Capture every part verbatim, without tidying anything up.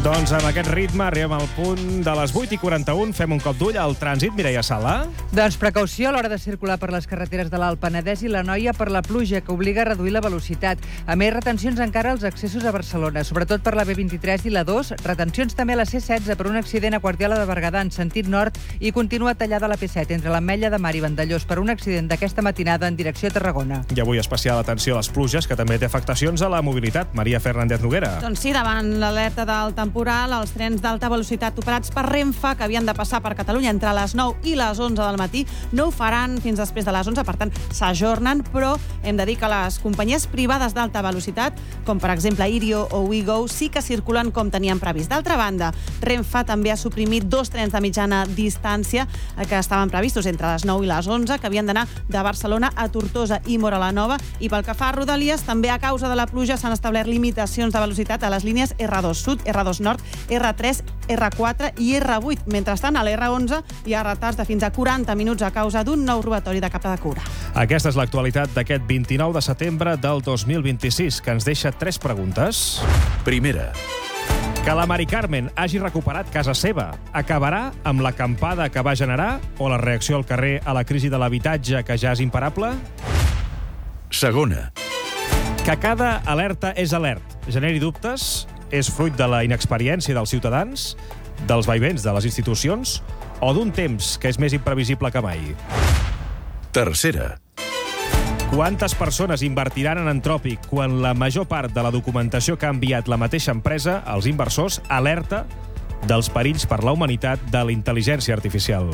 Doncs amb aquest ritme arribem al punt de les vuit i quaranta-un. Fem un cop d'ull al trànsit. Mireia Sala. Doncs precaució a l'hora de circular per les carreteres de l'Alt Penedès i l'Anoia per la pluja, que obliga a reduir la velocitat. A més, retencions encara als accessos a Barcelona, sobretot per la B vint-i-tres i la dos. Retencions també a la C setze per un accident a Guardiola de Berguedà en sentit nord i continua tallada la P set entre l'Ametlla de Mar i Vandellòs per un accident d'aquesta matinada en direcció a Tarragona. I avui especial atenció a les pluges, que també té afectacions a la mobilitat. Maria Fernández Noguera. Doncs sí, davant l'alerta del temporal, els trens d'alta velocitat operats per Renfe, que havien de passar per Catalunya entre les nou i les onze del matí, no ho faran fins després de les onze, per tant, s'ajornen, però hem de dir que les companyies privades d'alta velocitat, com per exemple Irio o WeGo, sí que circulen com tenien previst. D'altra banda, Renfe també ha suprimit dos trens de mitjana distància que estaven previstos entre les nou i les onze, que havien d'anar de Barcelona a Tortosa i Móra la Nova, i pel que fa a Rodalies, també a causa de la pluja s'han establert limitacions de velocitat a les línies R dos Sud, R dos Nord, R tres, R quatre i R vuit. Mentrestant, a l'R onze hi ha retards de fins a quaranta minuts a causa d'un nou robatori de capa de cura. Aquesta és l'actualitat d'aquest vint-i-nou de setembre del dos mil vint-i-sis, que ens deixa tres preguntes. Primera. Que la Mari Carmen hagi recuperat casa seva acabarà amb l'acampada que va generar o la reacció al carrer a la crisi de l'habitatge, que ja és imparable? Segona. Que cada alerta és alert generi dubtes és fruit de la inexperiència dels ciutadans, dels vaivents de les institucions o d'un temps que és més imprevisible que mai? Tercera. Quantes persones invertiran en Antròpic quan la major part de la documentació que ha enviat la mateixa empresa als inversors alerta dels perills per la humanitat de la intel·ligència artificial?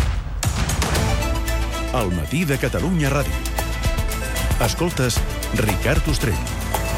Al matí de Catalunya Ràdio. Escoltes Ricard Ostrell.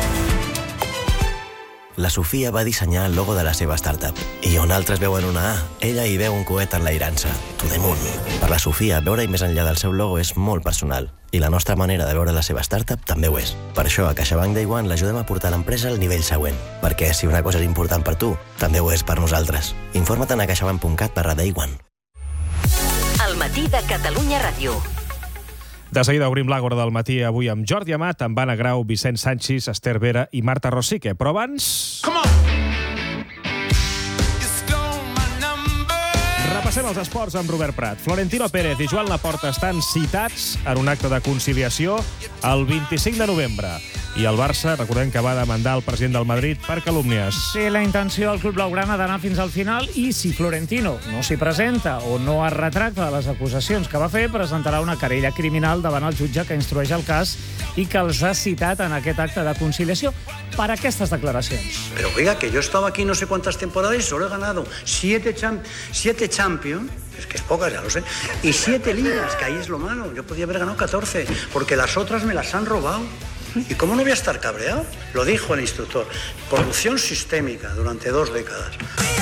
La Sofia va dissenyar el logo de la seva startup. I on altres veuen una A, ella hi veu un coet enlairant-se. To the moon. Per la Sofia, veure-hi més enllà del seu logo és molt personal. I la nostra manera de veure la seva startup també ho és. Per això, a CaixaBank Day One l'ajudem a portar l'empresa al nivell següent. Perquè si una cosa és important per tu, també ho és per nosaltres. Informa't a caixabank punt cat barra day one. El matí de Catalunya Ràdio. De seguida obrim l'Àgora del matí avui amb Jordi Amat, amb Anna Grau, Vicent Sanchis, Esther Vera i Marta Rosique. Però abans... Repassem els esports amb Robert Prat. Florentino Pérez i Joan Laporta estan citats en un acte de conciliació el vint-i-cinc de novembre. I el Barça, recordem que va demandar el president del Madrid per calúmnies. Sí, la intenció del club blaugrana d'anar fins al final i si Florentino no s'hi presenta o no es retracta de les acusacions que va fer, presentarà una querella criminal davant el jutge que instrueix el cas i que els ha citat en aquest acte de conciliació per aquestes declaracions. Pero oiga, que yo estaba aquí no sé cuántas temporadas y solo he ganado siete, champ siete Champions, es que es pocas, ya lo sé, y siete ligas, que ahí es lo malo. Yo podía haber ganado catorce, porque las otras me las han robado. ¿Y cómo no voy a estar cabreado? Lo dijo el instructor. Corrupción sistémica durante dos décadas.